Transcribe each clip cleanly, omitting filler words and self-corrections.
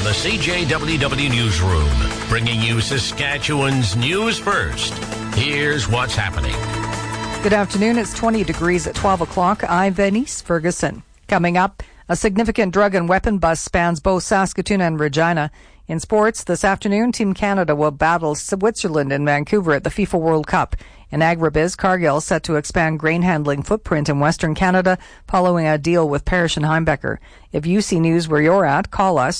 the CJWW Newsroom, bringing you Saskatchewan's news first. Here's what's happening. Good afternoon. It's 20 degrees at 12 o'clock. I'm Venice Ferguson. Coming up, a significant drug and weapon bust spans both Saskatoon and Regina. In sports, this afternoon, Team Canada will battle Switzerland in Vancouver at the FIFA World Cup. In agribiz, Cargill set to expand grain handling footprint in Western Canada following a deal with Parrish and Heimbecker. If you see news where you're at, call us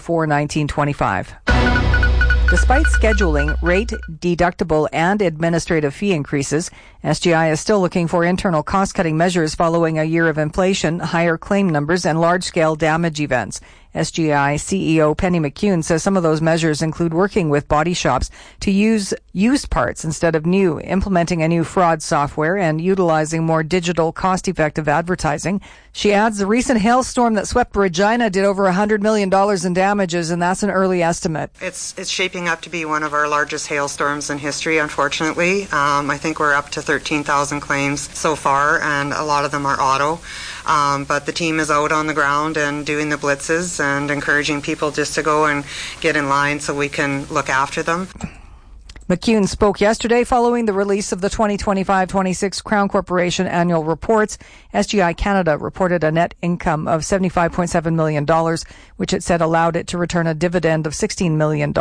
244-1925. Despite scheduling, rate, deductible, and administrative fee increases, SGI is still looking for internal cost-cutting measures following a year of inflation, higher claim numbers, and large-scale damage events. SGI CEO Penny McCune says some of those measures include working with body shops to use used parts instead of new, implementing a new fraud software, and utilizing more digital, cost-effective advertising. She adds the recent hailstorm that swept Regina did over $100 million in damages, and that's an early estimate. It's shaping up to be one of our largest hailstorms in history, unfortunately. I think we're up to 13,000 claims so far, and a lot of them are auto. But the team is out on the ground and doing the blitzes and encouraging people just to go and get in line so we can look after them. McCune spoke yesterday following the release of the 2025-26 Crown Corporation annual reports. SGI Canada reported a net income of $75.7 million, which it said allowed it to return a dividend of $16 million in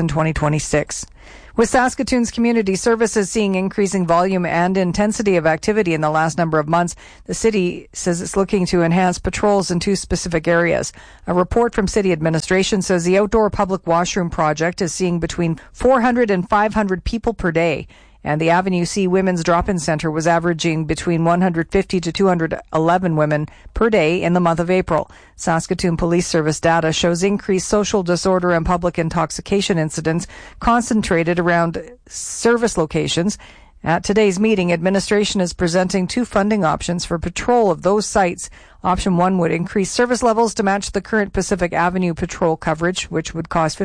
2026. With Saskatoon's community services seeing increasing volume and intensity of activity in the last number of months, the city says it's looking to enhance patrols in two specific areas. A report from city administration says the outdoor public washroom project is seeing between 400 and 500 people per day, and the Avenue C Women's Drop-In Center was averaging between 150 to 211 women per day in the month of April. Saskatoon Police Service data shows increased social disorder and public intoxication incidents concentrated around service locations. At today's meeting, administration is presenting two funding options for patrol of those sites. Option 1 would increase service levels to match the current Pacific Avenue patrol coverage, which would cost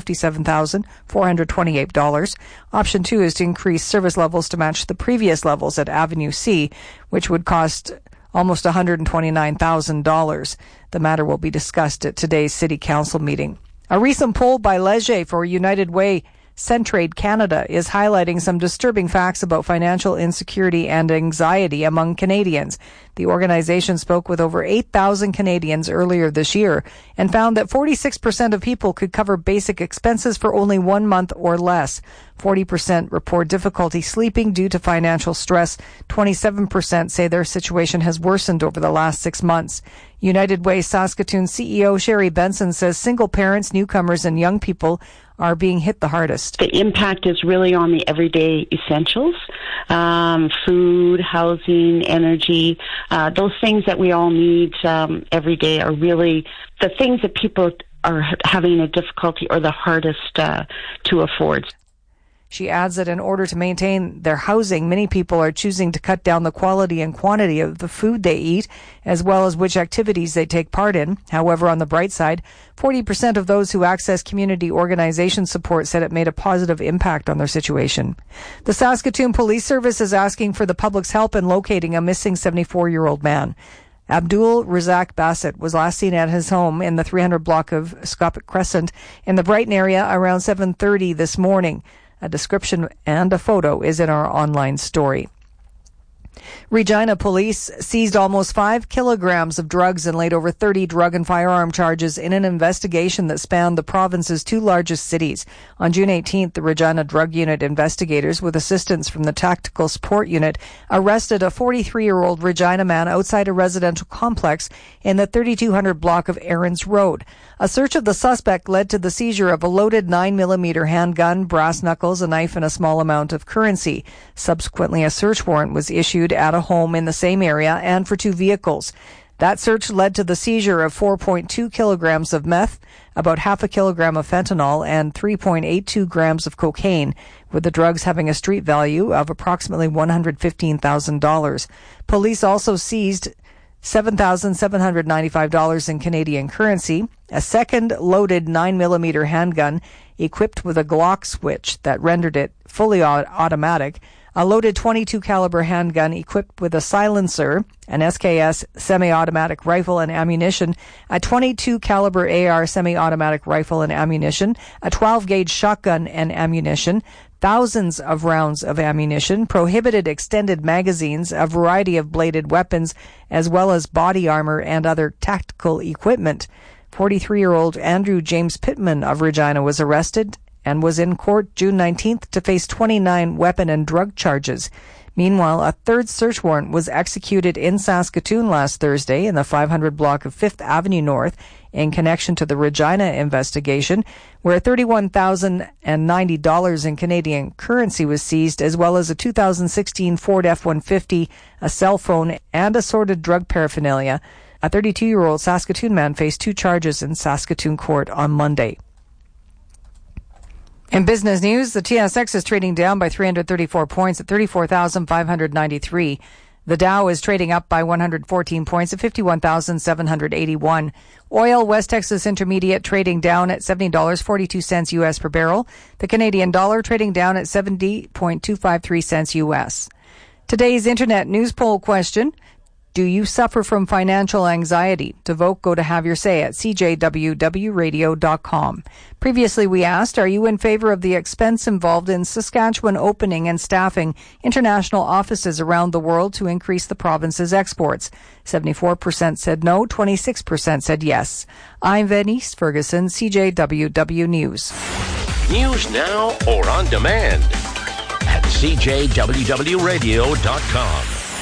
$57,428. Option 2 is to increase service levels to match the previous levels at Avenue C, which would cost almost $129,000. The matter will be discussed at today's City Council meeting. A recent poll by Leger for United Way Centraide Canada is highlighting some disturbing facts about financial insecurity and anxiety among Canadians. The organization spoke with over 8,000 Canadians earlier this year and found that 46% of people could cover basic expenses for only 1 month or less. 40% report difficulty sleeping due to financial stress. 27% say their situation has worsened over the last 6 months. United Way Saskatoon CEO Sherry Benson says single parents, newcomers, and young people are being hit the hardest. The impact is really on the everyday essentials, food, housing, energy. Those things that we all need every day are really the things that people are having a difficulty or the hardest to afford. She adds that in order to maintain their housing, many people are choosing to cut down the quality and quantity of the food they eat, as well as which activities they take part in. However, on the bright side, 40% of those who access community organization support said it made a positive impact on their situation. The Saskatoon Police Service is asking for the public's help in locating a missing 74-year-old man. Abdul Razak Bassett was last seen at his home in the 300 block of Scopic Crescent in the Brighton area around 7:30 this morning. A description and a photo is in our online story. Regina police seized almost 5 kilograms of drugs and laid over 30 drug and firearm charges in an investigation that spanned the province's two largest cities. On June 18th, the Regina Drug Unit investigators, with assistance from the Tactical Support Unit, arrested a 43-year-old Regina man outside a residential complex in the 3200 block of Aaron's Road. A search of the suspect led to the seizure of a loaded 9mm handgun, brass knuckles, a knife, and a small amount of currency. Subsequently, a search warrant was issued at a home in the same area and for 2 vehicles. That search led to the seizure of 4.2 kilograms of meth, about half a kilogram of fentanyl, and 3.82 grams of cocaine, with the drugs having a street value of approximately $115,000. Police also seized $7,795 in Canadian currency, a second loaded 9mm handgun equipped with a Glock switch that rendered it fully automatic, a loaded .22 caliber handgun equipped with a silencer, an SKS semi-automatic rifle and ammunition, a .22 caliber AR semi-automatic rifle and ammunition, a 12-gauge shotgun and ammunition, thousands of rounds of ammunition, prohibited extended magazines, a variety of bladed weapons, as well as body armor and other tactical equipment. 43-year-old Andrew James Pittman of Regina was arrested and was in court June 19th to face 29 weapon and drug charges. Meanwhile, a third search warrant was executed in Saskatoon last Thursday in the 500 block of 5th Avenue North in connection to the Regina investigation, where $31,090 in Canadian currency was seized, as well as a 2016 Ford F-150, a cell phone, and assorted drug paraphernalia. A 32-year-old Saskatoon man faced 2 charges in Saskatoon court on Monday. In business news, the TSX is trading down by 334 points at 34,593. The Dow is trading up by 114 points at 51,781. Oil, West Texas Intermediate trading down at $70.42 U.S. per barrel. The Canadian dollar trading down at 70.253 cents U.S. Today's Internet news poll question: do you suffer from financial anxiety? To vote, go to Have Your Say at cjwwradio.com. Previously, we asked, are you in favor of the expense involved in Saskatchewan opening and staffing international offices around the world to increase the province's exports? 74% said no, 26% said yes. I'm Venice Ferguson, CJWW News. News now or on demand at cjwwradio.com.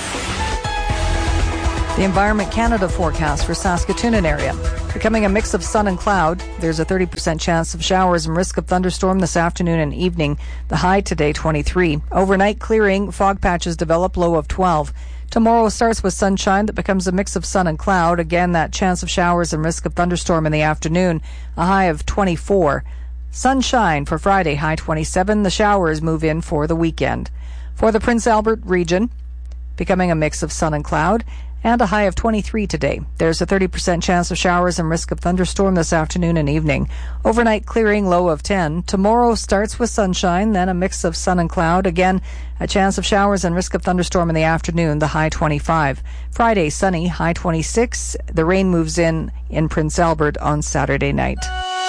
The Environment Canada forecast for Saskatoon and area. Becoming a mix of sun and cloud, there's a 30% chance of showers and risk of thunderstorm this afternoon and evening. The high today, 23. Overnight clearing, fog patches develop, low of 12. Tomorrow starts with sunshine that becomes a mix of sun and cloud. Again, that chance of showers and risk of thunderstorm in the afternoon, a high of 24. Sunshine for Friday, high 27. The showers move in for the weekend. For the Prince Albert region, becoming a mix of sun and cloud, and a high of 23 today. There's a 30% chance of showers and risk of thunderstorm this afternoon and evening. Overnight clearing, low of 10. Tomorrow starts with sunshine, then a mix of sun and cloud. Again, a chance of showers and risk of thunderstorm in the afternoon, the high 25. Friday, sunny, high 26. The rain moves in Prince Albert on Saturday night.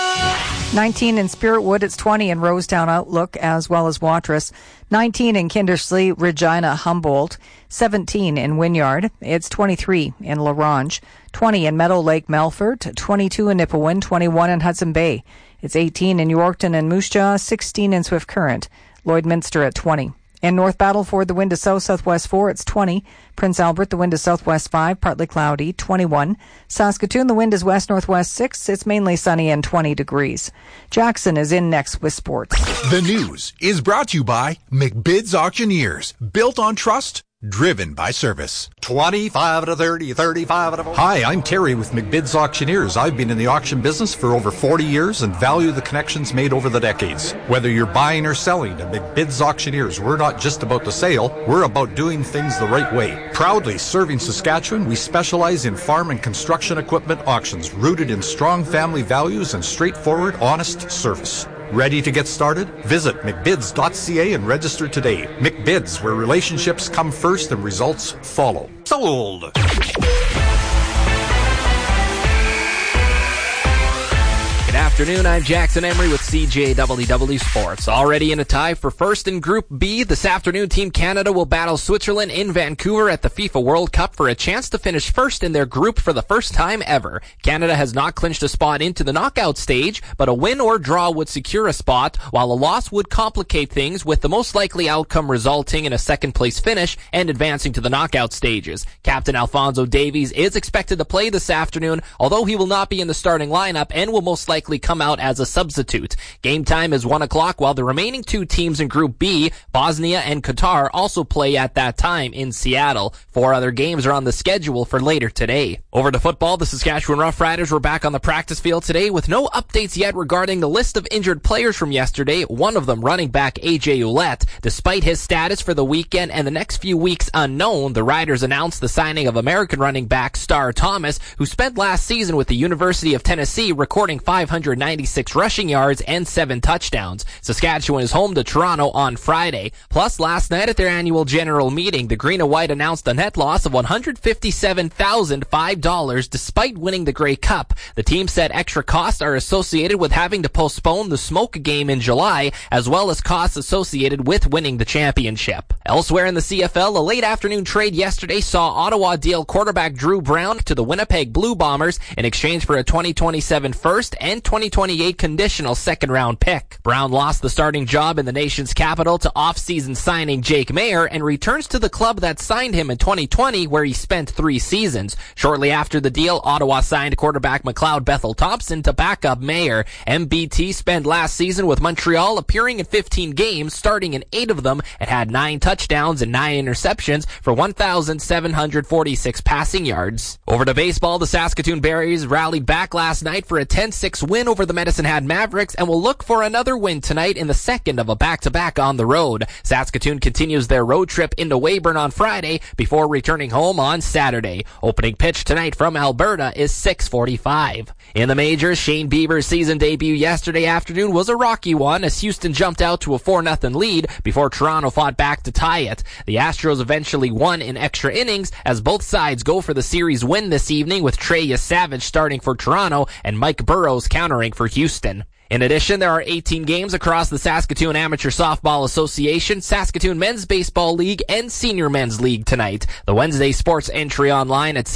19 in Spiritwood, it's 20 in Rosetown Outlook as well as Watrous, 19 in Kindersley, Regina, Humboldt, 17 in Wynyard, it's 23 in La Ronge, 20 in Meadow Lake, Melfort, 22 in Nipawin, 21 in Hudson Bay, it's 18 in Yorkton and Moose Jaw, 16 in Swift Current, Lloydminster at 20. In North Battleford, the wind is south-southwest 4, it's 20. Prince Albert, the wind is southwest 5, partly cloudy, 21. Saskatoon, the wind is west-northwest 6, it's mainly sunny and 20 degrees. Jackson is in next with sports. The news is brought to you by McBid's Auctioneers. Built on trust, driven by service. 25 to 30, 35 to 40. Hi, I'm Terry with McBid's Auctioneers. I've been in the auction business for over 40 years and value the connections made over the decades. Whether you're buying or selling, at McBid's Auctioneers, we're not just about the sale, we're about doing things the right way. Proudly serving Saskatchewan, we specialize in farm and construction equipment auctions rooted in strong family values and straightforward, honest service. Ready to get started? Visit McBids.ca and register today. McBids, where relationships come first and results follow. Sold. Good afternoon, I'm Jackson Emery with CJWW Sports. Already in a tie for first in Group B, this afternoon Team Canada will battle Switzerland in Vancouver at the FIFA World Cup for a chance to finish first in their group for the first time ever. Canada has not clinched a spot into the knockout stage, but a win or draw would secure a spot, while a loss would complicate things, with the most likely outcome resulting in a second-place finish and advancing to the knockout stages. Captain Alphonso Davies is expected to play this afternoon, although he will not be in the starting lineup and will most likely come out as a substitute. Game time is 1 o'clock, while the remaining two teams in Group B, Bosnia and Qatar, also play at that time in Seattle. 4 other games are on the schedule for later today. Over to football, the Saskatchewan Roughriders were back on the practice field today with no updates yet regarding the list of injured players from yesterday, one of them running back AJ Ouellette. Despite his status for the weekend and the next few weeks unknown, the Riders announced the signing of American running back Star Thomas, who spent last season with the University of Tennessee recording 500 396 rushing yards and 7 touchdowns. Saskatchewan is home to Toronto on Friday. Plus, last night at their annual general meeting, the Green and White announced a net loss of $157,005 despite winning the Grey Cup. The team said extra costs are associated with having to postpone the Smoke game in July, as well as costs associated with winning the championship. Elsewhere in the CFL, a late afternoon trade yesterday saw Ottawa deal quarterback Drew Brown to the Winnipeg Blue Bombers in exchange for a 2027 first and 2028 conditional second-round pick. Brown lost the starting job in the nation's capital to off-season signing Jake Mayer and returns to the club that signed him in 2020, where he spent 3 seasons. Shortly after the deal, Ottawa signed quarterback McLeod Bethel-Thompson to back up Mayer. MBT spent last season with Montreal, appearing in 15 games, starting in 8 of them, and had 9 touchdowns and 9 interceptions for 1,746 passing yards. Over to baseball, the Saskatoon Berries rallied back last night for a 10-6 win over the Medicine Hat Mavericks and will look for another win tonight in the second of a back-to-back on the road. Saskatoon continues their road trip into Weyburn on Friday before returning home on Saturday. Opening pitch tonight from Alberta is 6:45. In the majors, Shane Bieber's season debut yesterday afternoon was a rocky one as Houston jumped out to a 4-0 lead before Toronto fought back to tie it. The Astros eventually won in extra innings as both sides go for the series win this evening, with Trey Savage starting for Toronto and Mike Burrows countering for Houston. In addition, there are 18 games across the Saskatoon Amateur Softball Association, Saskatoon Men's Baseball League, and Senior Men's League tonight. The Wednesday sports entry online at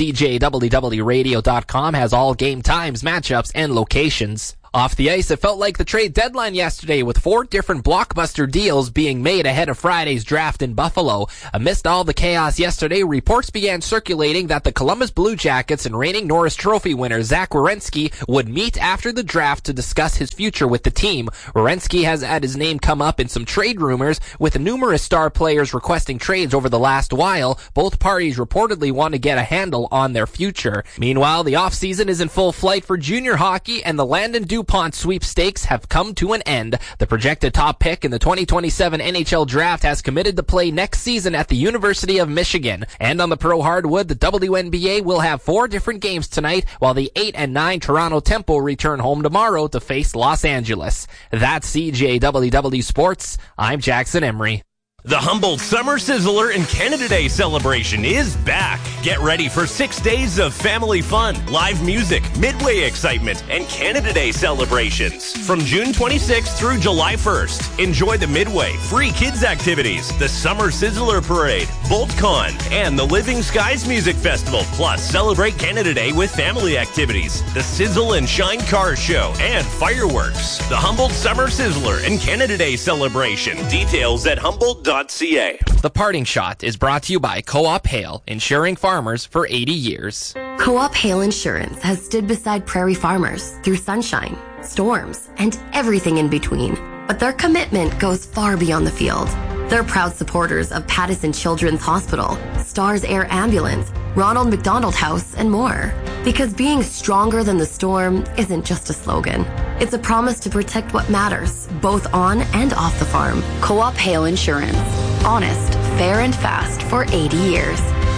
cjwwradio.com has all game times, matchups, and locations. Off the ice, it felt like the trade deadline yesterday, with 4 different blockbuster deals being made ahead of Friday's draft in Buffalo. Amidst all the chaos yesterday, reports began circulating that the Columbus Blue Jackets and reigning Norris Trophy winner Zach Werenski would meet after the draft to discuss his future with the team. Werenski has had his name come up in some trade rumors, with numerous star players requesting trades over the last while. Both parties reportedly want to get a handle on their future. Meanwhile, the offseason is in full flight for junior hockey, and the Landon DuPont sweepstakes have come to an end. The projected top pick in the 2027 NHL draft has committed to play next season at the University of Michigan. And on the pro hardwood, the WNBA will have 4 different games tonight, while the 8 and 9 Toronto Tempo return home tomorrow to face Los Angeles. That's CJWW Sports. I'm Jackson Emery. The Humboldt Summer Sizzler and Canada Day celebration is back. Get ready for 6 days of family fun, live music, Midway excitement, and Canada Day celebrations. From June 26th through July 1st, enjoy the Midway, free kids activities, the Summer Sizzler Parade, BoltCon, and the Living Skies Music Festival. Plus, celebrate Canada Day with family activities, the Sizzle and Shine Car Show, and fireworks. The Humboldt Summer Sizzler and Canada Day celebration. Details at Humboldt.ca. The Parting Shot is brought to you by Co-op Hale, insuring farmers for 80 years. Co-op Hale Insurance has stood beside prairie farmers through sunshine, storms, and everything in between. But their commitment goes far beyond the field. They're proud supporters of Pattison Children's Hospital, Stars Air Ambulance, Ronald McDonald House, and more. Because being stronger than the storm isn't just a slogan. It's a promise to protect what matters, both on and off the farm. Co-op Hale Insurance. Honest, fair, and fast for 80 years.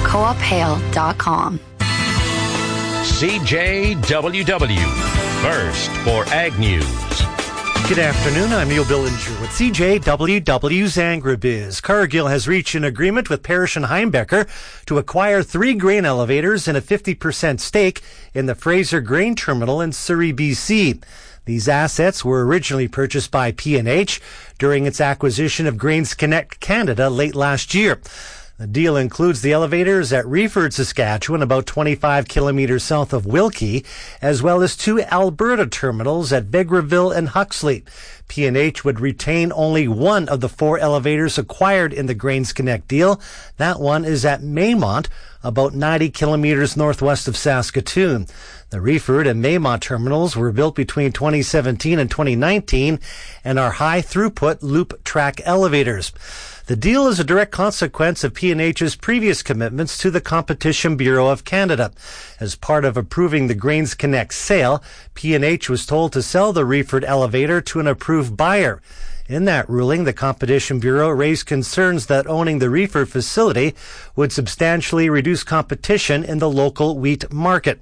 CoopHale.com. CJWW. First for Ag News. Good afternoon, I'm Neil Billinger with CJWW's Agribiz. Cargill has reached an agreement with Parrish and Heimbecker to acquire 3 grain elevators and a 50% stake in the Fraser Grain Terminal in Surrey, BC. These assets were originally purchased by P&H during its acquisition of Grains Connect Canada late last year. The deal includes the elevators at Reeford, Saskatchewan, about 25 kilometers south of Wilkie, as well as 2 Alberta terminals at Vegreville and Huxley. P&H would retain only one of the 4 elevators acquired in the Grains Connect deal. That one is at Maymont, about 90 kilometers northwest of Saskatoon. The Reeford and Maymont terminals were built between 2017 and 2019 and are high-throughput loop track elevators. The deal is a direct consequence of P&H's previous commitments to the Competition Bureau of Canada. As part of approving the Grains Connect sale, P&H was told to sell the Reeford elevator to an approved buyer. In that ruling, the Competition Bureau raised concerns that owning the Reeford facility would substantially reduce competition in the local wheat market.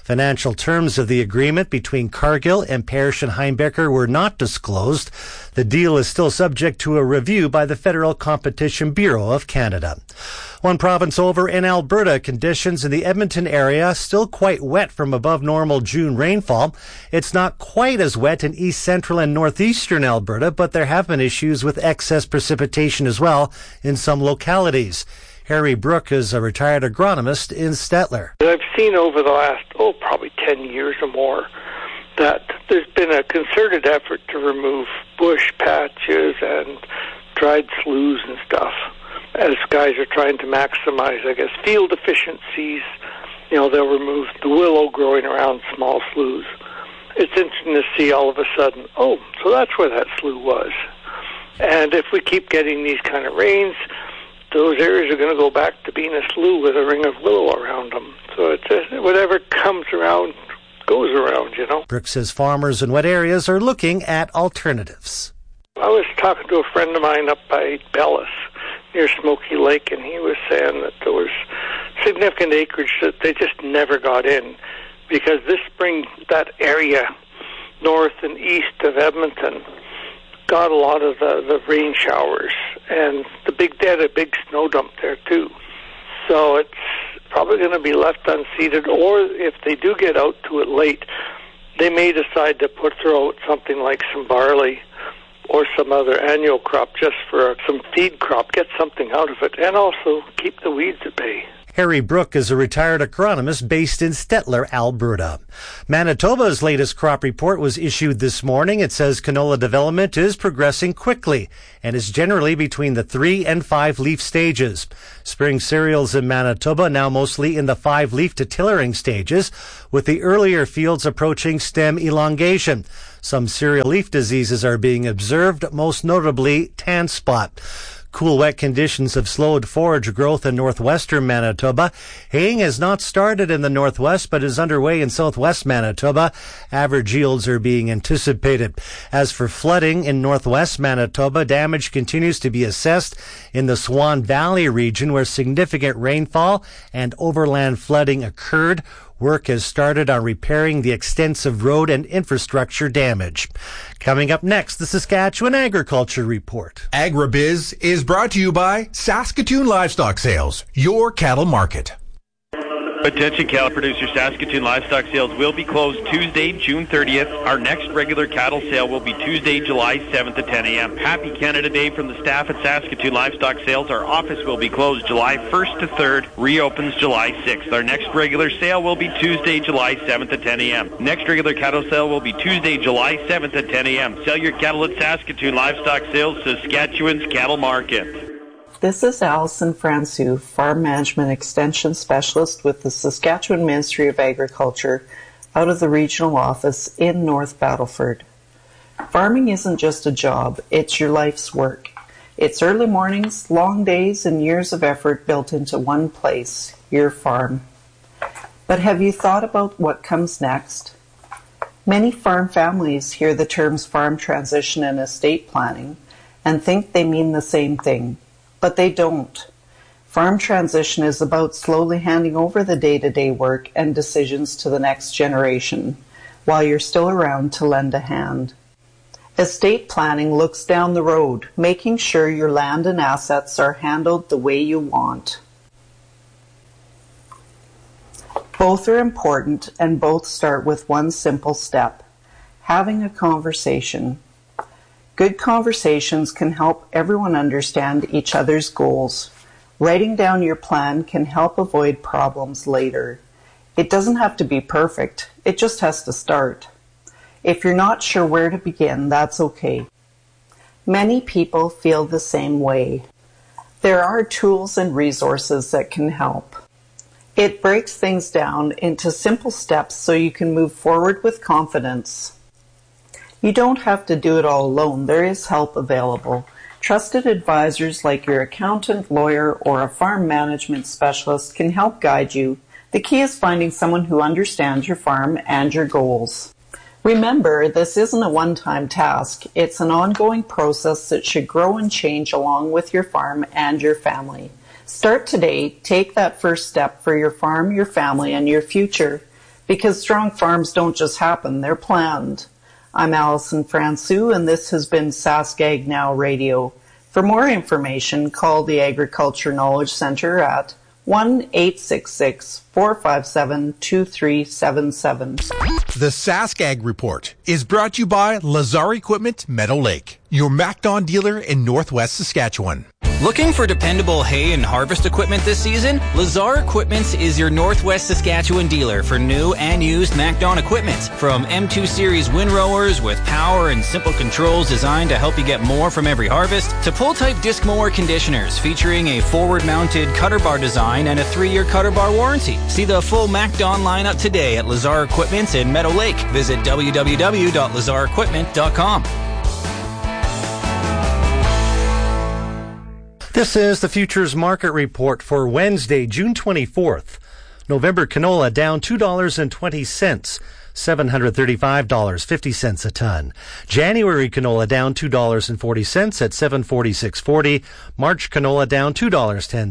Financial terms of the agreement between Cargill and Parrish and Heimbecker were not disclosed. The deal is still subject to a review by the Federal Competition Bureau of Canada. One province over in Alberta, conditions in the Edmonton area still quite wet from above normal June rainfall. It's not quite as wet in east central and northeastern Alberta, but there have been issues with excess precipitation as well in some localities. Harry Brook is a retired agronomist in Stettler. I've seen over the last, probably 10 years or more, that there's been a concerted effort to remove bush patches and dried sloughs and stuff. As guys are trying to maximize, I guess, field efficiencies, they'll remove the willow growing around small sloughs. It's interesting to see all of a sudden, so that's where that slough was. And if we keep getting these kind of rains, those areas are going to go back to being a slough with a ring of willow around them. So it's whatever comes around goes around, Brooks says farmers in wet areas are looking at alternatives. I was talking to a friend of mine up by Bellis near Smoky Lake, and he was saying that there was significant acreage that they just never got in because this spring that area north and east of Edmonton got a lot of the rain showers, and they had a big snow dump there too. So it's probably going to be left unseeded, or if they do get out to it late, they may decide to throw out something like some barley or some other annual crop just for some feed crop, get something out of it, and also keep the weeds at bay. Harry Brook is a retired agronomist based in Stettler, Alberta. Manitoba's latest crop report was issued this morning. It says canola development is progressing quickly and is generally between the 3 and 5 leaf stages. Spring cereals in Manitoba now mostly in the 5 leaf to tillering stages, with the earlier fields approaching stem elongation. Some cereal leaf diseases are being observed, most notably tan spot. Cool, wet conditions have slowed forage growth in northwestern Manitoba. Haying has not started in the northwest, but is underway in southwest Manitoba. Average yields are being anticipated. As for flooding in northwest Manitoba, damage continues to be assessed in the Swan Valley region, where significant rainfall and overland flooding occurred. Work has started on repairing the extensive road and infrastructure damage. Coming up next, the Saskatchewan Agriculture Report. AgriBiz is brought to you by Saskatoon Livestock Sales, your cattle market. Attention cattle producers, Saskatoon livestock sales will be closed Tuesday, June 30th. Our next regular cattle sale will be Tuesday, July 7th at 10 a.m. Happy Canada Day from the staff at Saskatoon Livestock Sales. Our office will be closed July 1st to 3rd, reopens July 6th. Our next regular sale will be Tuesday, July 7th at 10 a.m. Next regular cattle sale will be Tuesday, July 7th at 10 a.m. Sell your cattle at Saskatoon Livestock Sales, Saskatchewan's cattle market. This is Alison Francoux, Farm Management Extension Specialist with the Saskatchewan Ministry of Agriculture out of the regional office in North Battleford. Farming isn't just a job, it's your life's work. It's early mornings, long days, and years of effort built into one place, your farm. But have you thought about what comes next? Many farm families hear the terms farm transition and estate planning and think they mean the same thing. But they don't. Farm transition is about slowly handing over the day-to-day work and decisions to the next generation, while you're still around to lend a hand. Estate planning looks down the road, making sure your land and assets are handled the way you want. Both are important, and both start with one simple step: having a conversation. Good conversations can help everyone understand each other's goals. Writing down your plan can help avoid problems later. It doesn't have to be perfect, it just has to start. If you're not sure where to begin, that's okay. Many people feel the same way. There are tools and resources that can help. It breaks things down into simple steps so you can move forward with confidence. You don't have to do it all alone. There is help available. Trusted advisors like your accountant, lawyer, or a farm management specialist can help guide you. The key is finding someone who understands your farm and your goals. Remember, this isn't a one-time task. It's an ongoing process that should grow and change along with your farm and your family. Start today. Take that first step for your farm, your family, and your future. because strong farms don't just happen, they're planned. I'm Allison Francoux, and this has been SaskAg Now Radio. For more information, call the Agriculture Knowledge Center at 1-866-457-2377. The SaskAg Report is brought to you by Lazar Equipment, Meadow Lake, your MacDon dealer in Northwest Saskatchewan. Looking for dependable hay and harvest equipment this season? Lazar Equipment is your Northwest Saskatchewan dealer for new and used MacDon equipment. From M2 Series windrowers with power and simple controls designed to help you get more from every harvest, to pull-type disc mower conditioners featuring a forward-mounted cutter bar design and a 3-year cutter bar warranty. See the full MacDon lineup today at Lazar Equipment in Meadow Lake. Visit www.lazarequipment.com. This is the Futures Market Report for Wednesday, June 24th. November canola down $2.20, $735.50 a ton. January canola down $2.40 at $746.40. March canola down $2.10,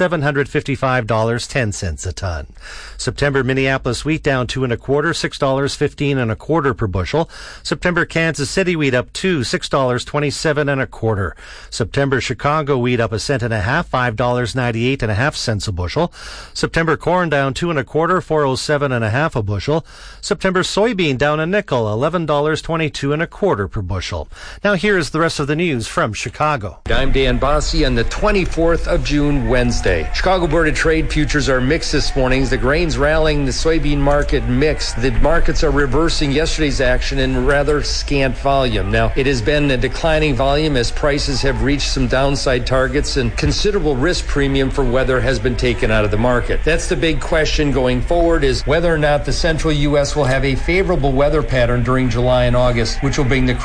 $755.10 a ton. September Minneapolis wheat down 2 1/4, $6.15 1/4 per bushel. September Kansas City wheat up $6.27 1/4. September Chicago wheat up 1.5 cents, $5.98 1/2 a bushel. September corn down 2 1/4, $4.07 1/2 a bushel. September soybean down a nickel, $11.22 1/4 per bushel. Now here's the rest of the news from Chicago. I'm Dan Bossy on the 24th of June, Wednesday. Chicago Board of Trade futures are mixed this morning. The grains rallying, the soybean market mixed. The markets are reversing yesterday's action in rather scant volume. Now, it has been a declining volume as prices have reached some downside targets and considerable risk premium for weather has been taken out of the market. That's the big question going forward, is whether or not the central U.S. will have a favorable weather pattern during July and August, which will bring the